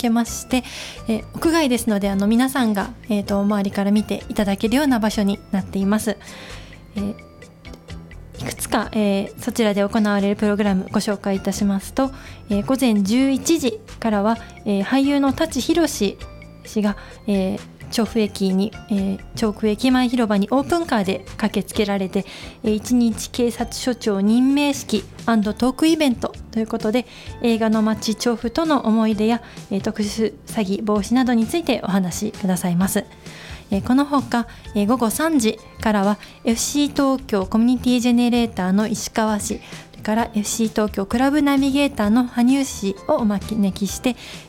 けまして、屋外ですので皆さんが、周りから見ていただけるような場所になっています。いくつか、そちらで行われるプログラムご紹介いたしますと、午前11時からは、俳優の舘ひろし氏が、調布駅前広場にオープンカーで駆けつけられて、一日警察署長任命式&トークイベントということで、映画の街調布との思い出や、特殊詐欺防止などについてお話しくださいます。このほか、午後3時からは FC 東京コミュニティジェネレーターの石川氏、それから FC 東京クラブナビゲーターの羽生氏をお招きして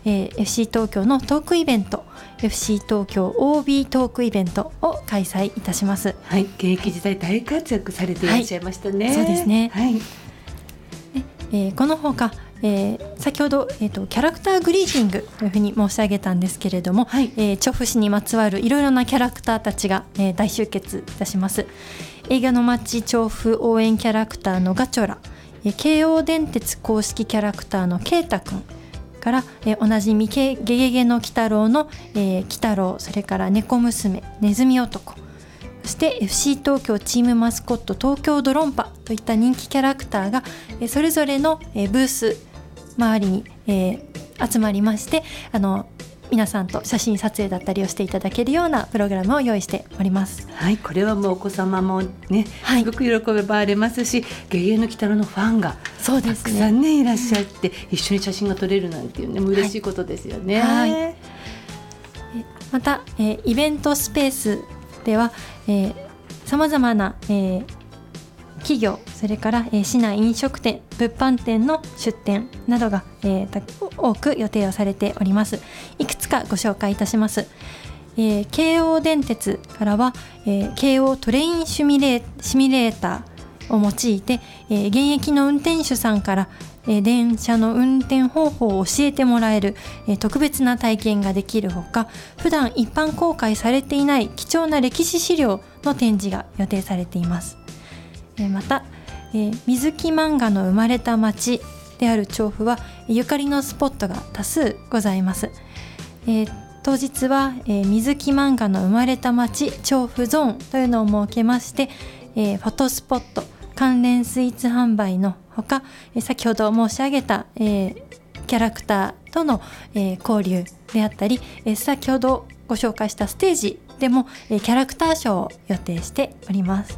、FC 東京のトークイベント FC 東京 OB トークイベントを開催いたします。 はい、現役時代大活躍されていらっしゃいましたね。 そうですね、 はい。 このほか先ほど、キャラクターグリーティングというふうに申し上げたんですけれども、はい、調布市にまつわるいろいろなキャラクターたちが、大集結いたします。映画の街調布応援キャラクターのガチョラ、京王電鉄公式キャラクターのケイタくんから、おなじみゲゲゲの鬼太郎の、鬼太郎、それから猫娘、ネズミ男、そして FC 東京チームマスコット東京ドロンパといった人気キャラクターが、それぞれの、ブース周りに、集まりまして、皆さんと写真撮影だったりをしていただけるようなプログラムを用意しております。 はい、これはもうお子様もね、 はい、 すごく喜ばれますし、ゲゲゲの鬼太郎のファンがたくさんねいらっしゃって、一緒に写真が撮れるなんていうね、嬉しいことですよね。 はいはい、また、イベントスペースではさまざまな、企業、それから、市内飲食店、物販店の出店などが、多く予定をされております。いくつかご紹介いたします。京王電鉄からは、京王トレインシミュレーターを用いて、現役の運転手さんから、電車の運転方法を教えてもらえる、特別な体験ができるほか、普段一般公開されていない貴重な歴史資料の展示が予定されています。また、水木漫画の生まれた町である調布はゆかりのスポットが多数ございます。当日は、水木漫画の生まれた町調布ゾーンというのを設けまして、フォトスポット、関連スイーツ販売のほか、先ほど申し上げた、キャラクターとの、交流であったり、先ほどご紹介したステージでも、キャラクターショーを予定しております。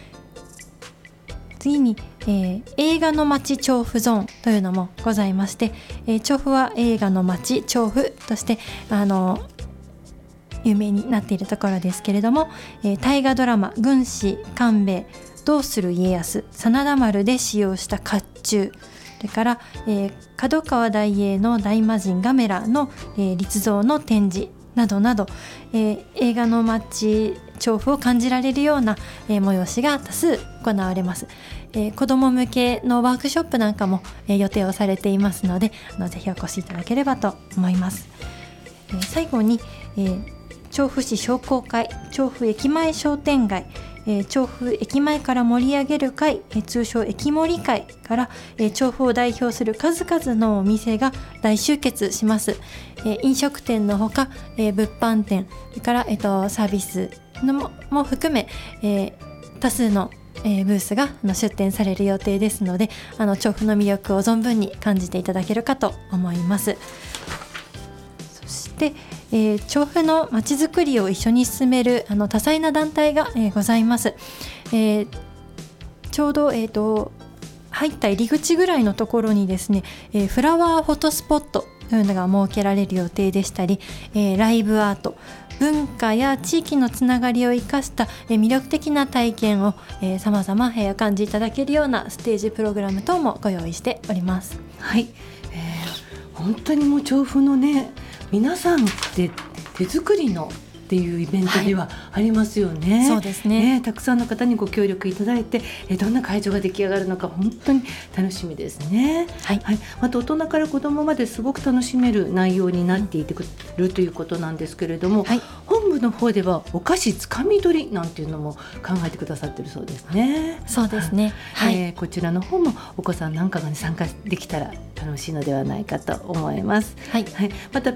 次に、映画の街調布ゾーンというのもございまして、調布は映画の街調布として有名になっているところですけれども、大河ドラマ軍師官兵衛どうする家康真田丸で使用した甲冑、それから、角川大英の大魔神ガメラの、立像の展示などなど、映画の街調布を感じられるような、催しが多数行われます。子ども向けのワークショップなんかも、予定をされていますので、ぜひお越しいただければと思います。最後に、調布市商工会調布駅前商店街、調布駅前から盛り上げる会、通称駅盛り会から、調布を代表する数々のお店が大集結します。飲食店のほか、物販店、それから、サービスのも含め、多数の、ブースが出展される予定ですので、調布の魅力を存分に感じていただけるかと思います。そして、調布のまちづくりを一緒に進める多彩な団体が、ございます。ちょうど、入った入り口ぐらいのところにですね、フラワーフォトスポットというのが設けられる予定でしたり、ライブアート、文化や地域のつながりを生かした、魅力的な体験を、様々、お感じいただけるようなステージプログラム等もご用意しております。 はい、本当にもう調布のね、皆さんで手作りのっていうイベントではありますよね。 そうですね。 たくさんの方にご協力いただいて、どんな会場が出来上がるのか本当に楽しみですね。はいはい、また大人から子どもまですごく楽しめる内容になっていてくるということなんですけれども、はい、本部の方ではお菓子つかみ取りなんていうのも考えてくださってるそうですね。 そうですね。はい、 こちらの方もお子さんなんかが、参加できたら楽しいのではないかと思います。はいはい、また